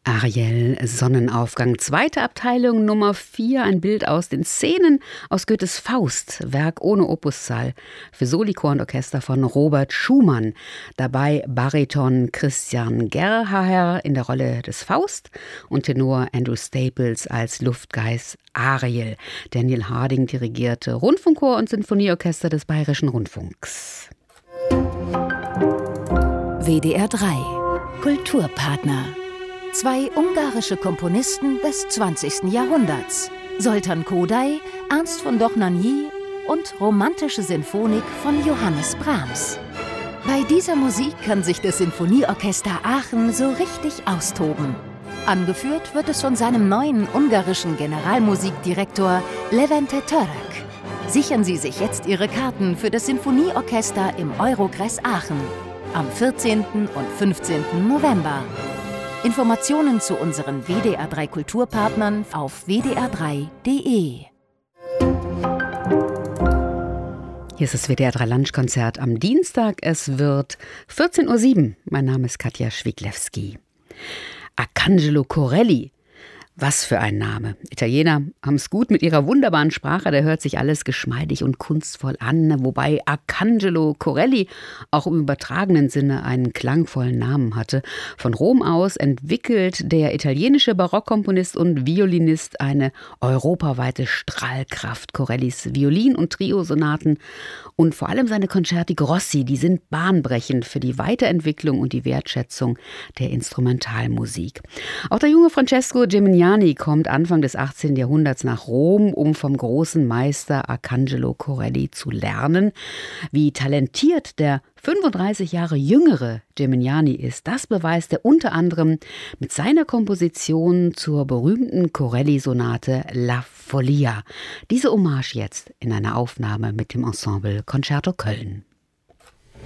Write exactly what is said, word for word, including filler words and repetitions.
Ariel, Sonnenaufgang, zweite Abteilung, Nummer vier, ein Bild aus den Szenen aus Goethes Faust, Werk ohne Opuszahl, für Soli-Chor und Orchester von Robert Schumann. Dabei Bariton Christian Gerhaher in der Rolle des Faust und Tenor Andrew Staples als Luftgeist Ariel. Daniel Harding dirigierte Rundfunkchor und Sinfonieorchester des Bayerischen Rundfunks. W D R drei Kulturpartner. Zwei ungarische Komponisten des zwanzigsten Jahrhunderts. Zoltán Kodály, Ernst von Dohnanyi und romantische Sinfonik von Johannes Brahms. Bei dieser Musik kann sich das Sinfonieorchester Aachen so richtig austoben. Angeführt wird es von seinem neuen ungarischen Generalmusikdirektor Levente Török. Sichern Sie sich jetzt Ihre Karten für das Sinfonieorchester im Eurogress Aachen am vierzehnten und fünfzehnten November. Informationen zu unseren W D R drei Kulturpartnern auf w d r drei punkt d e. Hier ist das W D R drei Lunchkonzert am Dienstag. Es wird vierzehn Uhr sieben. Mein Name ist Katja Schwiglewski. Arcangelo Corelli. Was für ein Name. Italiener haben es gut mit ihrer wunderbaren Sprache, da hört sich alles geschmeidig und kunstvoll an, wobei Arcangelo Corelli auch im übertragenen Sinne einen klangvollen Namen hatte. Von Rom aus entwickelt der italienische Barockkomponist und Violinist eine europaweite Strahlkraft. Corellis Violin- und Trio-Sonaten und vor allem seine Concerti Grossi, die sind bahnbrechend für die Weiterentwicklung und die Wertschätzung der Instrumentalmusik. Auch der junge Francesco Gimignani kommt Anfang des achtzehnten Jahrhunderts nach Rom, um vom großen Meister Arcangelo Corelli zu lernen. Wie talentiert der fünfunddreißig Jahre jüngere Gimignani ist, das beweist er unter anderem mit seiner Komposition zur berühmten Corelli-Sonate La Follia. Diese Hommage jetzt in einer Aufnahme mit dem Ensemble Concerto Köln.